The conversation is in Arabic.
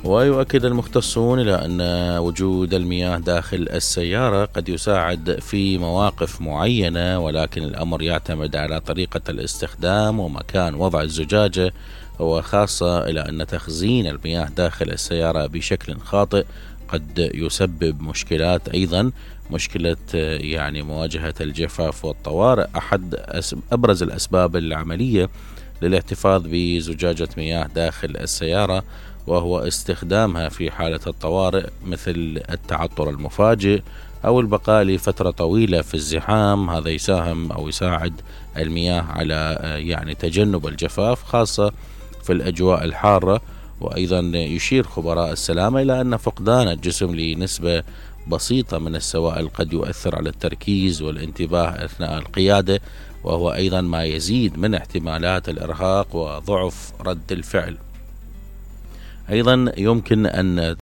ويؤكد المختصون إلى أن وجود المياه داخل السيارة قد يساعد في مواقف معينة، ولكن الأمر يعتمد على طريقة الاستخدام ومكان وضع الزجاجة، وخاصة إلى أن تخزين المياه داخل السيارة بشكل خاطئ قد يسبب مشكلات. أيضا مشكلة مواجهة الجفاف والطوارئ أحد أبرز الأسباب العملية للاحتفاظ بزجاجة مياه داخل السيارة، وهو استخدامها في حالة الطوارئ مثل التعطر المفاجئ أو البقاء لفترة طويلة في الزحام. هذا يساهم أو يساعد المياه على تجنب الجفاف خاصة في الأجواء الحارة. وأيضا يشير خبراء السلامة إلى أن فقدان الجسم لنسبة بسيطة من السوائل قد يؤثر على التركيز والانتباه أثناء القيادة، وهو أيضا ما يزيد من احتمالات الإرهاق وضعف رد الفعل. أيضا يمكن أن